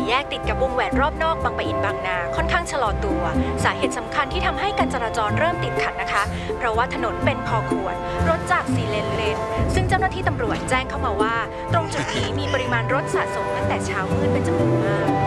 แยกติดกับวงแหวนรอบนอกบางปะอินบางนาค่อนข้างชะลอตัวสาเหตุสำคัญที่ทำให้การจราจรเริ่มติดขัดนะคะเพราะว่าถนนเป็นพอควรรถจาก4 เลนซึ่งเจ้าหน้าที่ตำรวจแจ้งเข้ามาว่าตรงจุดนี้มีปริมาณรถสะสมตั้งแต่เช้ามืดเป็นจำนวนมาก